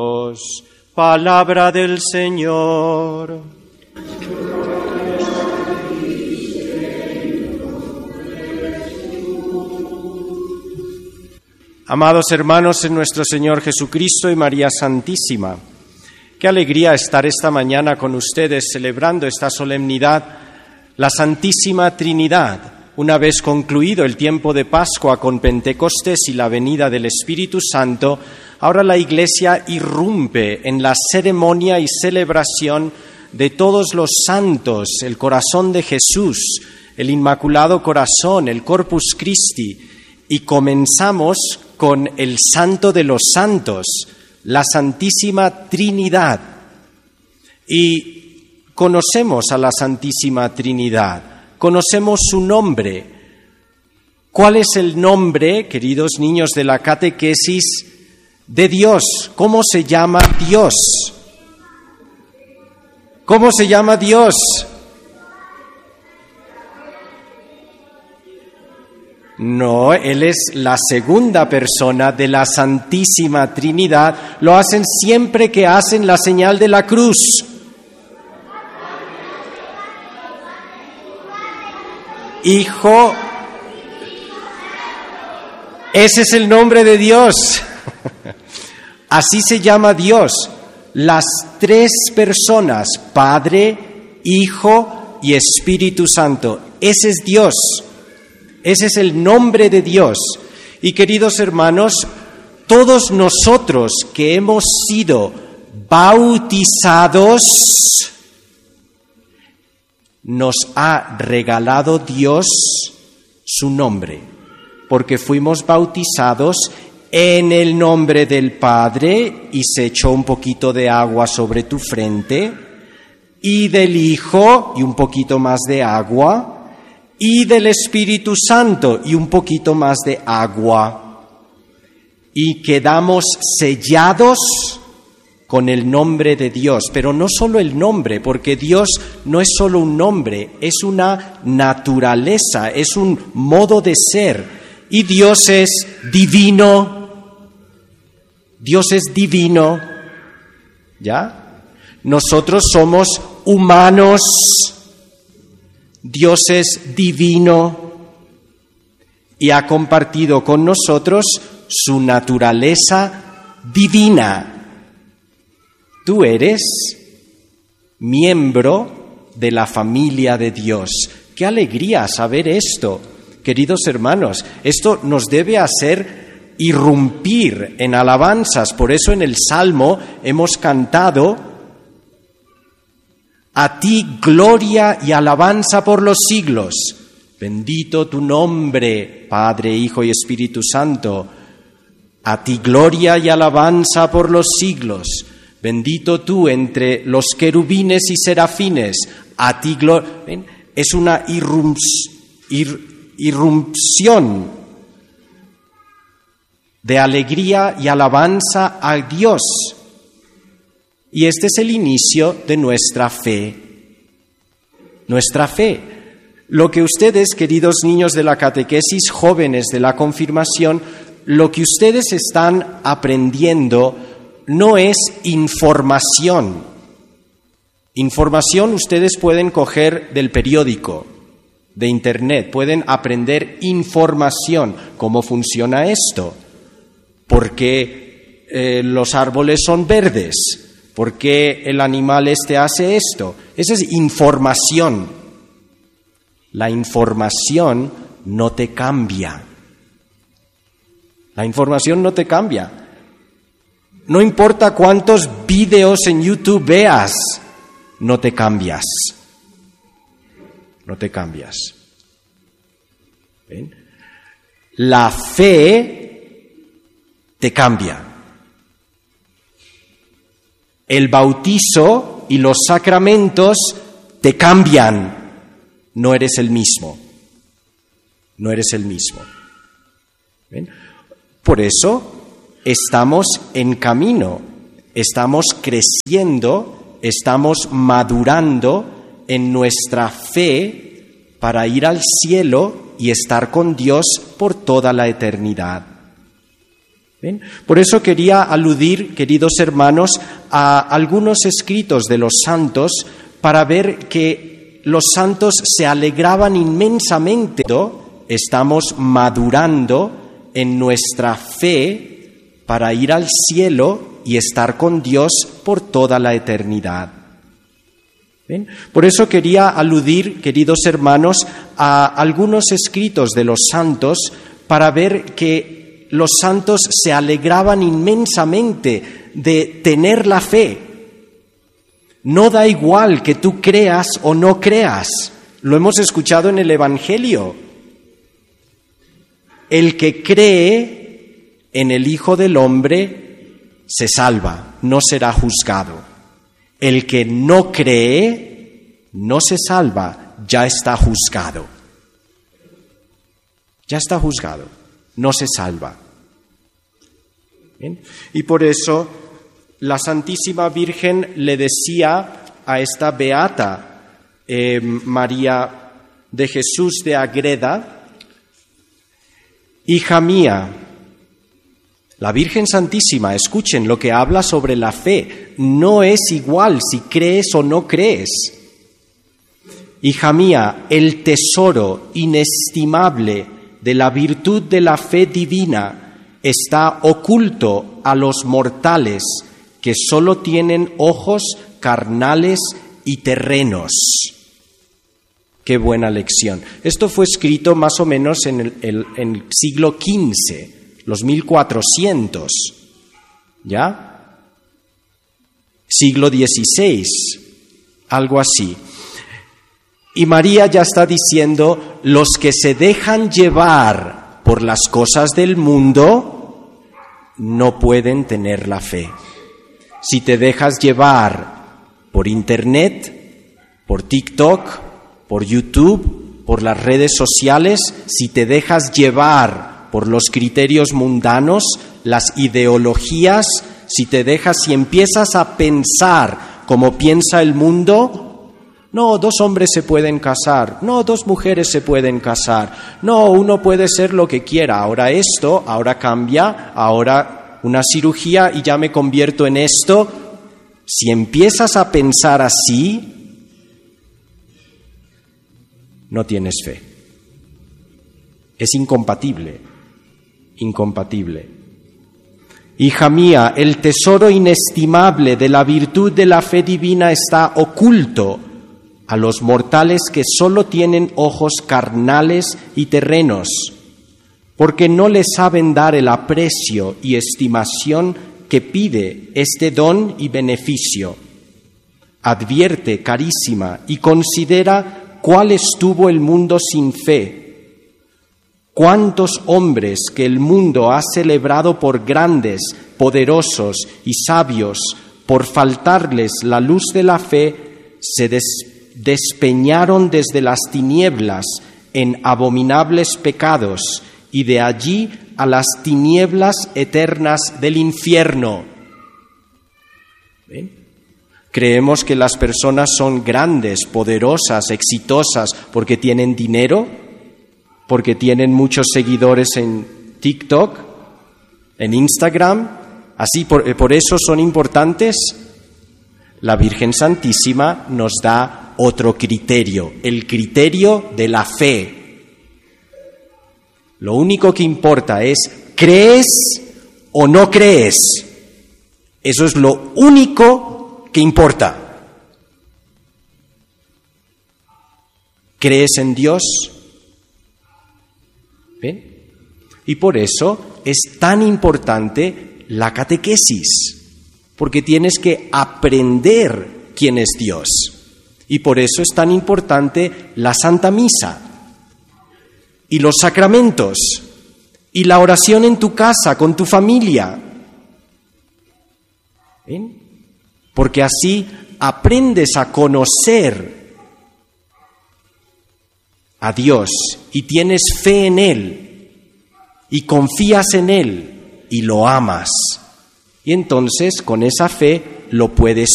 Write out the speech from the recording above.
Palabra del Señor. Amados hermanos en nuestro Señor Jesucristo y María Santísima, qué alegría estar esta mañana con ustedes celebrando esta solemnidad, la Santísima Trinidad. Una vez concluido el tiempo de Pascua con Pentecostés y la venida del Espíritu Santo, ahora la Iglesia irrumpe en la ceremonia y celebración de todos los santos, el corazón de Jesús, el Inmaculado Corazón, el Corpus Christi, y comenzamos con el Santo de los Santos, la Santísima Trinidad. Y conocemos a la Santísima Trinidad, conocemos su nombre. ¿Cuál es el nombre, queridos niños de la catequesis, de Dios? ¿Cómo se llama Dios? ¿Cómo se llama Dios? No, Él es la segunda persona de la Santísima Trinidad. Lo hacen siempre que hacen la señal de la cruz. Hijo, ese es el nombre de Dios. Así se llama Dios. Las tres personas, Padre, Hijo y Espíritu Santo. Ese es Dios. Ese es el nombre de Dios. Y queridos hermanos, todos nosotros que hemos sido bautizados, nos ha regalado Dios su nombre, porque fuimos bautizados en el nombre del Padre y se echó un poquito de agua sobre tu frente, y del Hijo y un poquito más de agua, y del Espíritu Santo y un poquito más de agua, y quedamos sellados con el nombre de Dios. Pero no solo el nombre, porque Dios no es solo un nombre, es una naturaleza, es un modo de ser. Y Dios es divino. Dios es divino. ¿Ya? Nosotros somos humanos. Dios es divino y ha compartido con nosotros su naturaleza divina. Tú eres miembro de la familia de Dios. ¡Qué alegría saber esto! Queridos hermanos, esto nos debe hacer irrumpir en alabanzas. Por eso en el Salmo hemos cantado: a ti gloria y alabanza por los siglos. Bendito tu nombre, Padre, Hijo y Espíritu Santo. A ti gloria y alabanza por los siglos. Bendito tú entre los querubines y serafines. A ti gloria. Es una irrupción de alegría y alabanza a Dios. Y este es el inicio de nuestra fe. Nuestra fe. Lo que ustedes, queridos niños de la catequesis, jóvenes de la confirmación, lo que ustedes están aprendiendo no es información. Información ustedes pueden coger del periódico, de internet, pueden aprender información. ¿Cómo funciona esto? ¿Por qué los árboles son verdes? ¿Por qué el animal hace esto? Esa es información. La información no te cambia. La información no te cambia. No importa cuántos vídeos en YouTube veas, no te cambias. No te cambias. ¿Ven? La fe te cambia. El bautizo y los sacramentos te cambian. No eres el mismo. No eres el mismo. ¿Ven? Por eso estamos en camino, estamos creciendo, estamos madurando en nuestra fe para ir al cielo y estar con Dios por toda la eternidad. ¿Ven? Por eso quería aludir, queridos hermanos, a algunos escritos de los santos para ver que los santos se alegraban inmensamente. Estamos madurando en nuestra fe para ir al cielo y estar con Dios por toda la eternidad. ¿Ven? Por eso quería aludir, queridos hermanos, a algunos escritos de los santos para ver que los santos se alegraban inmensamente de tener la fe. No da igual que tú creas o no creas. Lo hemos escuchado en el Evangelio. El que cree en el Hijo del Hombre se salva, no será juzgado. El que no cree no se salva, ya está juzgado. Ya está juzgado, no se salva. ¿Bien? Y por eso la Santísima Virgen le decía a esta beata María de Jesús de Ágreda: hija mía, la Virgen Santísima, escuchen lo que habla sobre la fe, no es igual si crees o no crees. Hija mía, el tesoro inestimable de la virtud de la fe divina está oculto a los mortales que solo tienen ojos carnales y terrenos. Qué buena lección. Esto fue escrito más o menos en el siglo XV, los 1400, ¿ya? Siglo XVI, algo así. Y María ya está diciendo: los que se dejan llevar por las cosas del mundo no pueden tener la fe. Si te dejas llevar por Internet, por TikTok, por YouTube, por las redes sociales, si te dejas llevar por los criterios mundanos, las ideologías, si empiezas a pensar como piensa el mundo, no, 2 hombres se pueden casar, no, 2 mujeres se pueden casar, no, uno puede ser lo que quiera, ahora esto, ahora cambia, ahora una cirugía y ya me convierto en esto. Si empiezas a pensar así, no tienes fe. Es incompatible. Hija mía, el tesoro inestimable de la virtud de la fe divina está oculto a los mortales que solo tienen ojos carnales y terrenos, porque no le saben dar el aprecio y estimación que pide este don y beneficio. Advierte, carísima, y considera cuál estuvo el mundo sin fe. ¿Cuántos hombres que el mundo ha celebrado por grandes, poderosos y sabios, por faltarles la luz de la fe, se despeñaron desde las tinieblas en abominables pecados y de allí a las tinieblas eternas del infierno? ¿Ven? Creemos que las personas son grandes, poderosas, exitosas porque tienen dinero, porque tienen muchos seguidores en TikTok, en Instagram, así por eso son importantes. La Virgen Santísima nos da otro criterio, el criterio de la fe. Lo único que importa es, ¿crees o no crees? Eso es lo único que importa. ¿Crees en Dios? ¿Ven? Y por eso es tan importante la catequesis, porque tienes que aprender quién es Dios. Y por eso es tan importante la Santa Misa y los sacramentos y la oración en tu casa, con tu familia. ¿Ven? Porque así aprendes a conocer a Dios y tienes fe en Él y confías en Él y lo amas. Y entonces con esa fe lo puedes